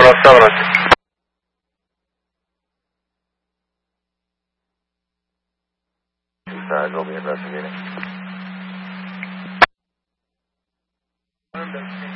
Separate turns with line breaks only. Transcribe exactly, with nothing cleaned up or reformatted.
Four seven oh six. Inside, go be investigating.